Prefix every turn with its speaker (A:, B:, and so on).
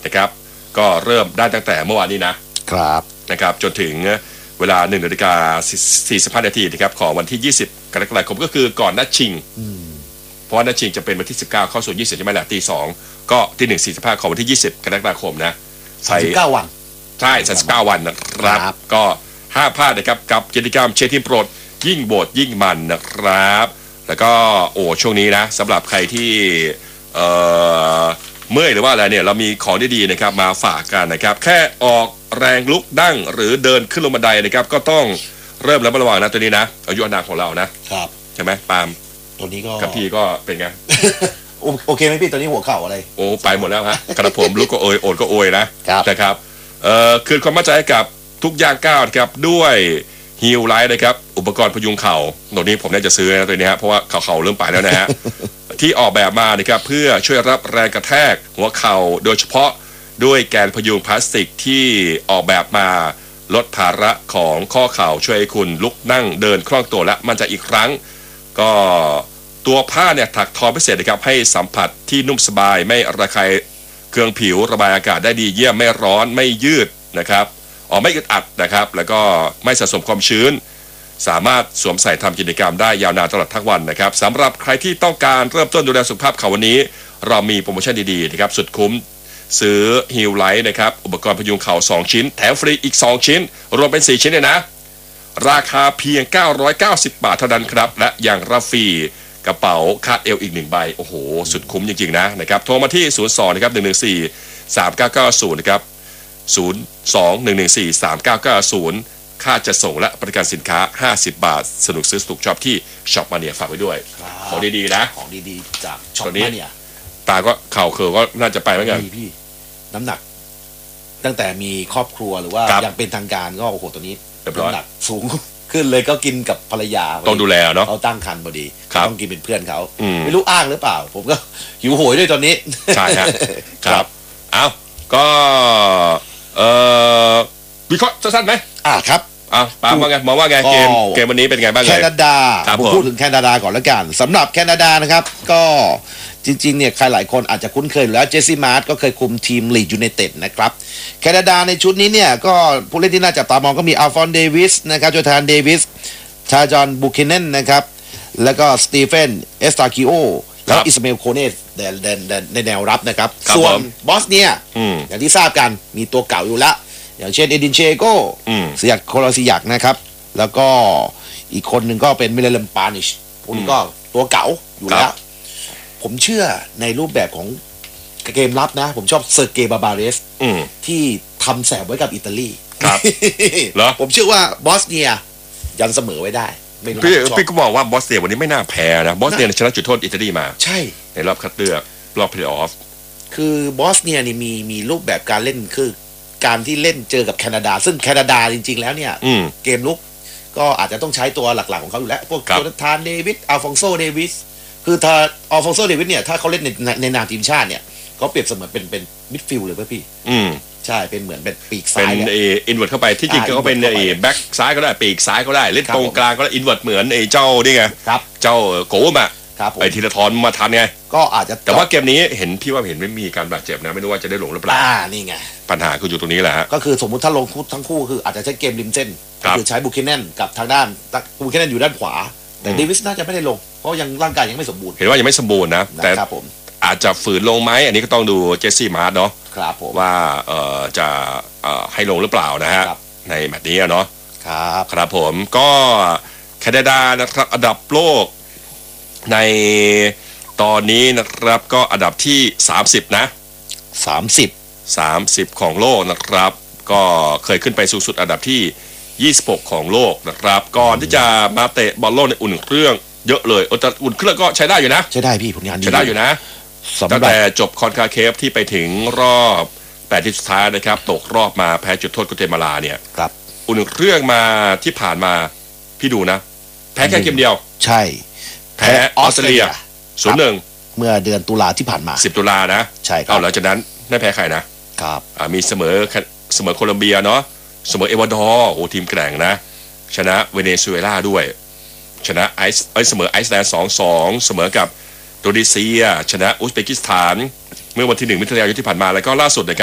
A: นะครับก็เริ่มได้ตั้งแต่เมื่อวานนี้นะครับจนถึงเวลา1:45 นาทีนะครับของวันที่20 กรกฎาคมก็คือก่อนนัดชิงเพราะว่านัดชิงจะเป็นวันที่19เข้าสู่20ใช่ไหมล่ะตี 2ก็ที่ 1:45ของวันที่20 กรกฎาคมนะ
B: 39 วัน
A: ใช่39 วันนะครับก็ห้ามพลาดนะครับกับกิจกรรมเชียร์ทีมโปรดยิ่งโบดยิ่งมันนะครับแล้วก็ช่วงนี้นะสำหรับใครที่เมื่อยหรือว่าอะไรเนี่ยเรามีของดีๆนะครับมาฝากกันนะครับแค่ออกแรงลุกดั้งหรือเดินขึ้นลงบันไดนะครับก็ต้องเริ่มระวังนะตัวนี้นะอายุอานามของเรานะครับใช่ไหมปาล์ม
B: ตัวนี้ก็
A: กับพี่ก็เป็นไง
B: โอเคไหมพี่ตัวนี้หัวเข่าอะไร
A: ไปหมดแล้วฮะกระผมลุกก็โอยโอดก็โอยนะครับคืนความมั่นใจให้กับทุกย่างก้าวนะครับด้วยฮิลไลท์นะครับอุปกรณ์พยุงเข่าตัวนี้ผมน่าจะซื้อนะตัวนี้ฮะเพราะว่าเข่าเริ่มไปแล้วนะฮะ ที่ออกแบบมานะครับเพื่อช่วยรับแรงกระแทกหัวเข่าโดยเฉพาะด้วยแกนพยุงพลาสติกที่ออกแบบมาลดภาระของข้อเข่าช่วยให้คุณลุกนั่งเดินคล่องตัวและมั่นใจอีกครั้งก็ตัวผ้าเนี่ยถักทอพิเศษนะครับให้สัมผัสที่นุ่มสบายไม่ระคายเคืองผิวระบายอากาศได้ดีเยี่ยมไม่ร้อนไม่ยืดนะครับไม่อึดอัดนะครับแล้วก็ไม่สะสมความชื้นสามารถสวมใส่ทำกิจกรรมได้ยาวนานตลอดทั้งวันนะครับสำหรับใครที่ต้องการเริ่มต้นดูแลสุขภาพเข่าวันนี้เรามีโปรโมชั่นดีๆนะครับสุดคุ้มซื้อฮิลไลท์นะครับอุปกรณ์พยุงเข่า2ชิ้นแถมฟรีอีก2ชิ้นรวมเป็น4ชิ้นเลยนะราคาเพียง990 บาทเท่านั้นครับและยังรับฟรีกระเป๋าคาดเอวอีก1ใบโอ้โหสุดคุ้มจริงๆนะครับโทรมาที่02นะครับ1143990นะครับ02-114-3990ค่าจะส่งและบริการสินค้า50 บาทสนุกซื้อสนุกชอบที่ช็อปมาเนียฝากไว้ด้วยของดีๆนะ
B: ของดีๆจากช็อปมาเนีย
A: ตาก็เข่าเคิร์ก็น่าจะไปเหมือนกัน
B: พี่น้ำหนักตั้งแต่มีครอบครัวหรือว่ายังเป็นทางการก็โอ้โหตัวนี้น้ำหนักสูงขึ้นเลยก็กินกับภรรยา
A: ต้องดูแลเนาะ
B: เขาตั้งครรภ์พอดีต้องกินเป็นเพื่อนเขาไม่รู้อ้างหรือเปล่าผมก็หิวโหยด้วยตอนนี้
A: ใช่ครับเอาก็วิเคราะห์สั้นๆไหม
B: ครับ
A: ปาล์มว่าไงมองว่าไงเกมวันนี้เป็นไงบ้างเลย
B: แคนาดาผมพูดถึงแคนาดาก่อนแล้วกันสำหรับแคนาดานะครับก็จริงๆเนี่ยใครหลายคนอาจจะคุ้นเคยอยู่แล้วเจสซี่มาร์ตก็เคยคุมทีมลีดยูไนเต็ดนะครับแคนาดาในชุดนี้เนี่ยก็ผู้เล่นที่น่าจับตามองก็มีอัลฟอนเดวิสนะครับโจธานเดวิสชาจอนบูเคเนนนะครับแล้วก็สตีเฟนเอสตาคิโอแล้วอิสมาเอลโคเนสในแนวรับนะครับส่วนบอสเนียอย่างที่ทราบกันมีตัวเก่าอยู่แล้วอย่างเช่นเอดินเชโกเซียกโคลาซิยักนะครับแล้วก็อีกคนหนึ่งก็เป็นมิเลมปานิชพวกนี้ก็ตัวเก่าอยู่แล้วผมเชื่อในรูปแบบของเกมรับนะผมชอบเซอร์เกย์บาบาเรสที่ทำแสบไว้กับอิตาลี
A: ครับเหรอ
B: ผมเชื่อว่าบอสเนียยันเสมอไว้ได้
A: พี่ก็บอกว่าบอสเนียวันนี้ไม่น่าแพ้นะบอสเนียชนะจุดโทษอิตาลีมา
B: ใช่
A: ในรอบคัดเลือกรอบเพลย์ออฟ
B: คือบอสเนียนี่มีรูปแบบการเล่นคือการที่เล่นเจอกับแคนาดาซึ่งแคนาดาจริงๆแล้วเนี่ยเกมลุกก็อาจจะต้องใช้ตัวหลักๆของเขาอยู่แล้วพวกโจนาธานเดวิสอัลฟองโซเดวิสคือถ้าอัลฟองโซเดวิสเนี่ยถ้าเขาเล่นในนามทีมชาติเนี่ยเขาเปรียบเสมือนเป็นมิดฟิลด์เลยป่ะพี่ใช่เป็นเหมือนเป็นปีกซ้าย
A: เป็นอินเวิร์ตเข้าไปที่จริงเขาเป็นแบ็คซ้ายก็ได้ปีกซ้ายก็ได้เล่นตรงกลางก็ได้อินเวิร์ตเหมือนเจ้านี่ไงเจ้าโกมธีรทรมาทันไง
B: ก็อาจจะ
A: แต่ว่าเกมนี้เห็นพี่ว่าเห็นไม่มีการบาดเจ็บนะไม่รู้ว่าจะได้ลงหรือเปล่า
B: นี่ไง
A: ปัญหาคืออยู่ตรงนี้แหละฮะ
B: ก็คือสมมุติถ้าลงทั้งคู่คืออาจจะใช้เกมริมเส้นคือใช้บูเคเนนกับทางด้านบูเคเนนอยู่ด้านขวาแต่เดวิสน่าจะไม่ได้ลงเพราะยังร่างกายยังไม่สมบูรณ์
A: เห็นว่ายังไม่สมบูรณ์นะแต่อาจจะฝืนลงไหมอันนี้ก็ต้องดูเจสซี่มาร์ตเนาะว่าจะให้ลงหรือเปล่านะฮะในแมตช์นี้เนาะครับผมก็แคนาดานะครับอันดับโลกในตอนนี้นะครับก็อันดับที่30นะ30ของโลกนะครับก็เคยขึ้นไปสูงสุดอันดับที่26ของโลกนะครับก่อนที่จะมาเตะบอลโลกในอุ่นเครื่องเยอะเลยแต่อุ่นเครื่องก็ใช้ได้อยู่นะ
B: ใช้ได้พี่ผลงานดี
A: ใช้ได้อยู่นะตั้งแต่จบคอนคาเคฟที่ไปถึงรอบ8ทีมสุดท้ายนะครับตกรอบมาแพ้จุดโทษกัวเตมาลาเนี่ยอุ่นเครื่องมาที่ผ่านมาพี่ดูนะแพ้แค่เกมเดียว
B: ใช่
A: แพ้ออสเตรเลีย0-1
B: เมื่อเดือนตุลาที่ผ่านมา
A: 10 ตุลานะ
B: ใช่ครับ
A: หลังจากนั้นไม่แพ้ใครนะครับมีเสมอโคลอมเบียเนาะเสมอเอกวาดอร์โอ้ทีมแกร่งนะชนะเวเนซุเอลาด้วยชนะเสมอไอซ์แลนด์ 2-2 เสมอกับโรนีเซียชนะอุซเบกิสถานเมื่อวันที่1 มิถุนายนที่ผ่านมาแล้วก็ล่าสุดนะครับ